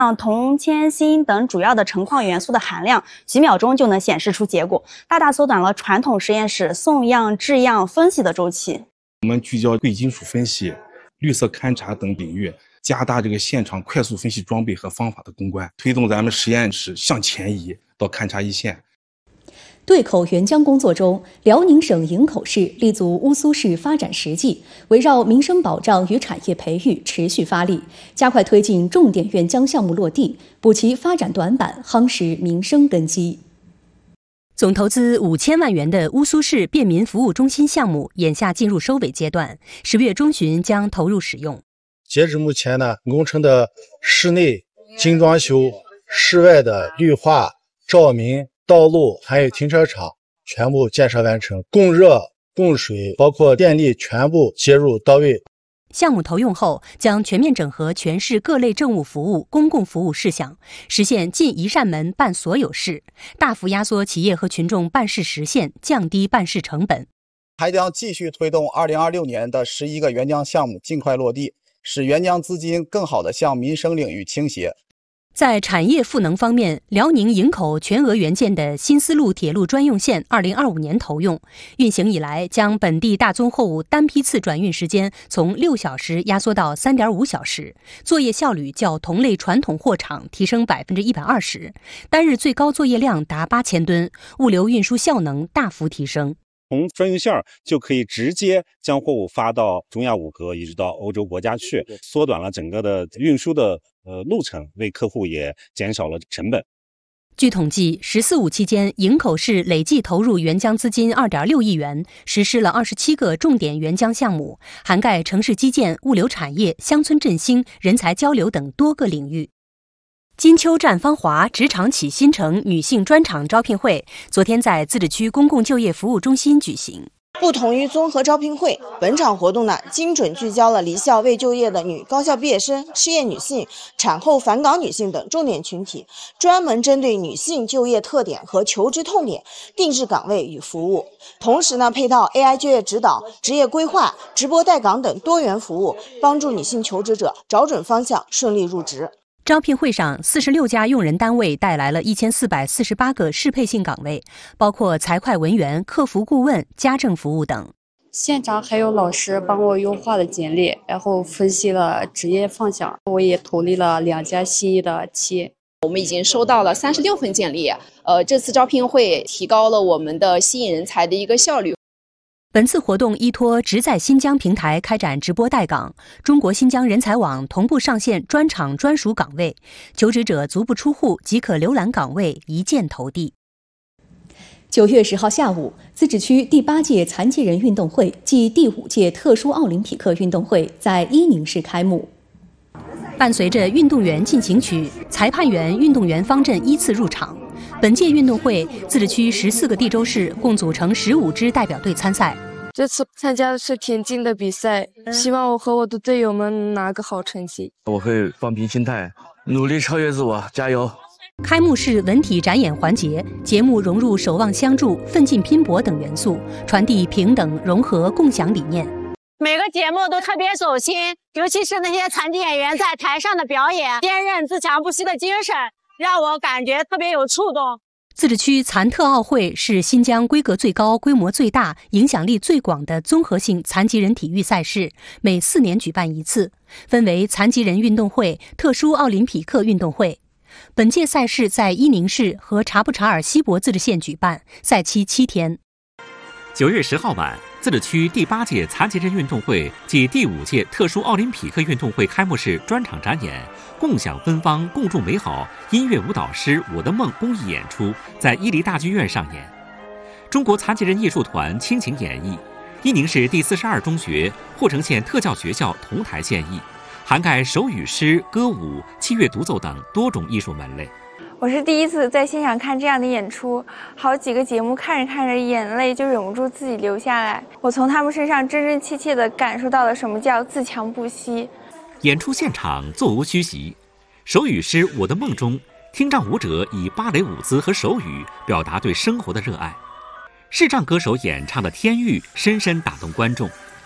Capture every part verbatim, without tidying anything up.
像铜、铅、锌等主要的成矿元素的含量，几秒钟就能显示出结果，大大缩短了传统实验室送样、制样、分析的周期。 我们聚焦贵金属分析、绿色勘察等领域，加大这个现场快速分析装备和方法的攻关，推动咱们实验室向前移到勘察一线。 对口援疆工作中，辽宁省营口市立足乌苏市发展实际，围绕民生保障与产业培育持续发力，加快推进重点援疆项目落地，补齐发展短板，夯实民生根基。 总投资五千万元的乌苏市便民服务中心项目，眼下进入收尾阶段，十月中旬将投入使用。 截至目前呢，工程的室内精装修、室外的绿化、照明、道路还有停车场全部建设完成，供热、供水包括电力全部接入到位。 项目投用后，将全面整合全市各类政务服务、公共服务事项，实现进一扇门办所有事，大幅压缩企业和群众办事时限，降低办事成本。 还将继续推动二零二六年的十一个援疆项目尽快落地，使援疆资金更好地向民生领域倾斜。 在产业赋能方面，辽宁营口全额援建的新丝路铁路专用线二零二五年投用，运行以来将本地大宗货物单批次转运时间从六小时压缩到三点五小时，作业效率较同类传统货场提升百分之一百二十，单日最高作业量达八千吨，物流运输效能大幅提升。 从专用线就可以直接将货物发到中亚五国，一直到欧洲国家去，缩短了整个的运输的呃路程，为客户也减少了成本。 据统计，十四五期间，营口市累计投入援疆资金二点六亿元，实施了二十七个重点援疆项目，涵盖城市基建、物流产业、乡村振兴、人才交流等多个领域。金秋绽芳华，职场起新城女性专场招聘会昨天在自治区公共就业服务中心举行。 不同于综合招聘会，本场活动呢精准聚焦了离校未就业的女高校毕业生、失业女性、产后返岗女性等重点群体，专门针对女性就业特点和求职痛点定制岗位与服务。同时呢，配套 A I 就业指导、职业规划、直播带岗等多元服务，帮助女性求职者找准方向，顺利入职。 招聘会上，四十六家用人单位带来了一千四百四十八个适配性岗位，包括财会文员、客服顾问、家政服务等。 现场还有老师帮我优化了简历，然后分析了职业方向。我也投递了两家心仪的企业。 我们已经收到了三十六份简历，呃，这次招聘会提高了我们的吸引人才的一个效率。 本次活动依托职在新疆平台开展直播带岗，中国新疆人才网同步上线专场专属岗位，求职者足不出户即可浏览岗位，一键投递。 九月十号下午，自治区第八届残疾人运动会暨第五届特殊奥林匹克运动会在伊宁市开幕。 伴随着运动员进行曲、裁判员、运动员方阵依次入场。本届运动会，自治区十四个地州市共组成十五支代表队参赛。 这次参加的是田径的比赛，希望我和我的队友们拿个好成绩。 我会放平心态，努力超越自我，加油！ 开幕式文体展演环节，节目融入守望相助、奋进拼搏等元素，传递平等、融合、共享理念。 每个节目都特别走心，尤其是那些残疾演员在台上的表演，坚韧自强不息的精神，让我感觉特别有触动。 自治区残特奥会是新疆规格最高、规模最大、影响力最广的综合性残疾人体育赛事，每四年举办一次，分为残疾人运动会、特殊奥林匹克运动会。本届赛事在伊宁市和察布查尔锡伯自治县举办，赛期七天。 九月十号晚，自治区第八届残疾人运动会暨第五届特殊奥林匹克运动会开幕式专场展演“共享芬芳，共筑美好”音乐舞蹈诗《我的梦》公益演出在伊犁大剧院上演。中国残疾人艺术团倾情演绎，伊宁市第四十二中学、护城县特教学校同台献艺，涵盖手语诗、歌舞、器乐独奏等多种艺术门类。 我是第一次在现场看这样的演出，好几个节目看着看着眼泪就忍不住自己流下来。我从他们身上真真切切地感受到了什么叫自强不息。 演出现场座无虚席，手语诗《我的梦》中，听障舞者以芭蕾舞姿和手语表达对生活的热爱，视障歌手演唱的《天域》深深打动观众。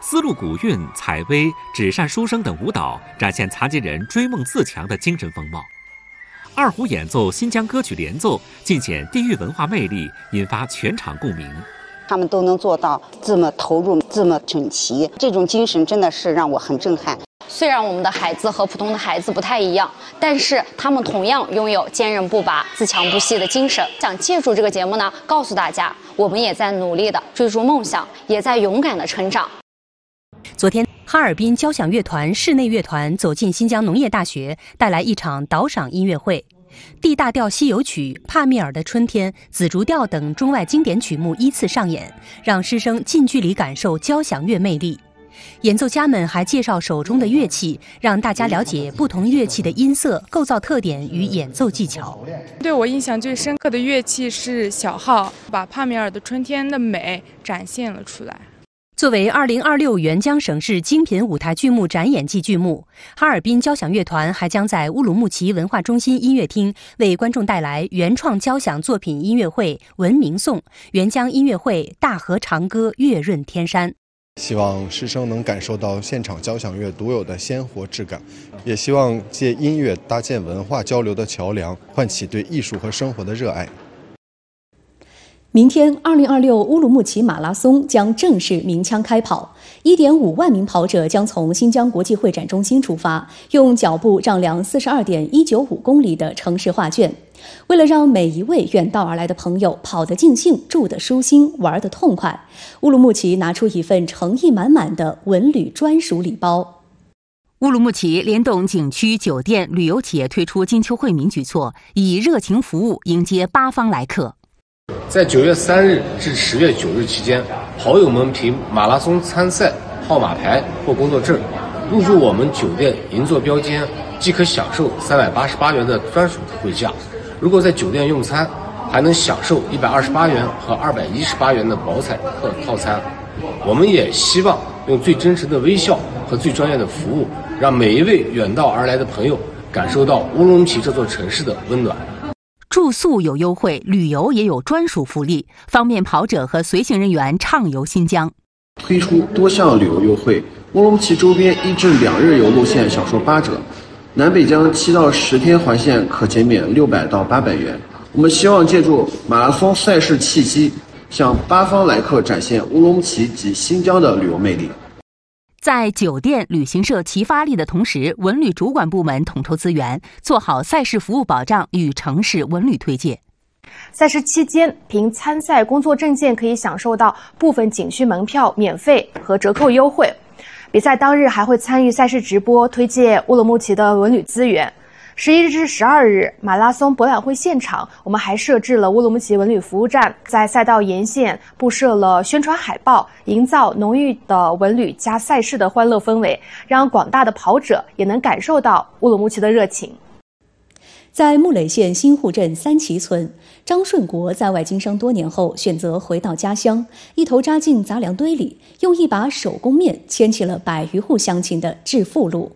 丝路古韵、采薇、纸扇书生等舞蹈，展现残疾人追梦自强的精神风貌。二胡演奏新疆歌曲连奏，尽显地域文化魅力，引发全场共鸣。 他们都能做到这么投入、这么整齐，这种精神真的是让我很震撼。 虽然我们的孩子和普通的孩子不太一样，但是他们同样拥有坚韧不拔、自强不息的精神。想借助这个节目呢，告诉大家，我们也在努力的追逐梦想，也在勇敢的成长。 昨天，哈尔滨交响乐团室内乐团走进新疆农业大学，带来一场导赏音乐会。D大调西游曲、帕米尔的春天、紫竹调等中外经典曲目依次上演，让师生近距离感受交响乐魅力。演奏家们还介绍手中的乐器，让大家了解不同乐器的音色、构造特点与演奏技巧。 对我印象最深刻的乐器是小号，把帕米尔的春天的美展现了出来。 作为二零二六沅江省市精品舞台剧目展演季剧目，哈尔滨交响乐团还将在乌鲁木齐文化中心音乐厅为观众带来原创交响作品音乐会《文明颂》、沅江音乐会《大河长歌月润天山》。 希望师生能感受到现场交响乐独有的鲜活质感，也希望借音乐搭建文化交流的桥梁，唤起对艺术和生活的热爱。 明天，二零二六乌鲁木齐马拉松将正式鸣枪开跑，一点五万名跑者将从新疆国际会展中心出发，用脚步丈量四十二点一九五公里的城市画卷。为了让每一位远道而来的朋友跑得尽兴、住得舒心、玩得痛快，乌鲁木齐拿出一份诚意满满的文旅专属礼包。 乌鲁木齐联动景区、酒店、旅游企业推出金秋惠民举措，以热情服务迎接八方来客。 在九月三日至十月九日期间，跑友们凭马拉松参赛号码牌或工作证入住我们酒店银座标间，即可享受三百八十八元的专属特惠价。如果在酒店用餐，还能享受一百二十八元和二百一十八元的宝彩客套餐。我们也希望用最真诚的微笑和最专业的服务，让每一位远道而来的朋友感受到乌鲁木齐这座城市的温暖。 住宿有优惠，旅游也有专属福利，方便跑者和随行人员畅游新疆。 推出多项旅游优惠，乌鲁木齐周边一至两日游路线享受八折，南北疆七到十天环线可减免六百到八百元。我们希望借助马拉松赛事契机，向八方来客展现乌鲁木齐及新疆的旅游魅力。 在酒店、旅行社齐发力的同时，文旅主管部门统筹资源，做好赛事服务保障与城市文旅推介。 赛事期间，凭参赛工作证件可以享受到部分景区门票免费和折扣优惠。比赛当日还会参与赛事直播，推介乌鲁木齐的文旅资源。十一日至十二日，马拉松博览会现场，我们还设置了乌鲁木齐文旅服务站，在赛道沿线布设了宣传海报，营造浓郁的文旅加赛事的欢乐氛围，让广大的跑者也能感受到乌鲁木齐的热情。 在木垒县新户镇三旗村，张顺国在外经商多年后选择回到家乡，一头扎进杂粮堆里，用一把手工面牵起了百余户乡亲的致富路。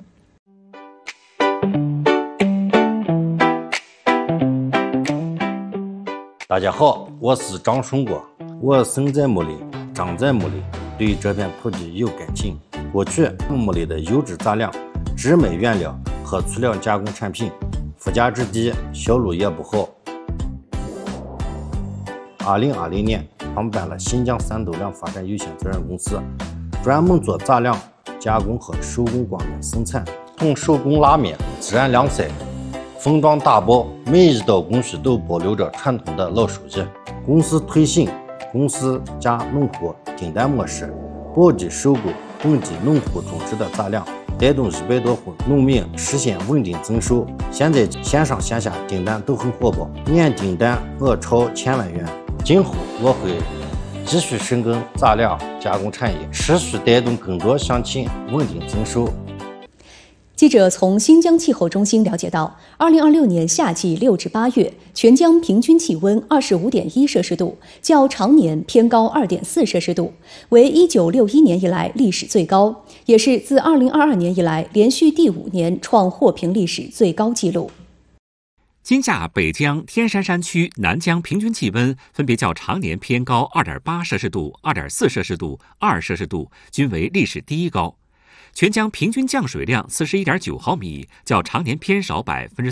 大家好，我是张顺国，我生在木里，长在木里，对这片土地有感情。过去木里的优质杂粮、纸媒原料和粗粮加工产品附加值低，销路也不好。二零二零年创办了新疆三斗粮发展有限责任公司，专门做杂粮加工和手工光面生产，从手工拉面、自然晾晒、封装打包，每一道工序都保留着传统的老手艺。公司推行公司加农户订单模式，保质收购本地农户种植的杂粮，带动一百多户农民实现稳定增收。现在线上线下订单都很火爆，年订单额超千万元。今后我会继续深耕杂粮加工产业，持续带动更多乡亲稳定增收。 记者从新疆气候中心了解到，二零二六年夏季六至八月，全疆平均气温二十五点一摄氏度，较常年偏高二点四摄氏度，为一九六一年以来历史最高，也是自二零二二年以来连续第五年创获评历史最高纪录。 今夏北江、天山山区、南江平均气温分别较常年偏高 二点八摄氏度、二点四摄氏度、二摄氏度，均为历史第一高。全江平均降水量四十一点九毫米，较常年偏少百分之